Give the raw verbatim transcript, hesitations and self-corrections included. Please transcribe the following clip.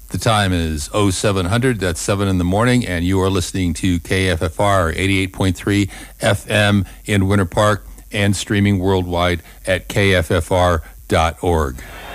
The time is oh seven hundred, that's seven in the morning, and you are listening to K F F R eighty-eight point three F M in Winter Park and streaming worldwide at K F F R dot org.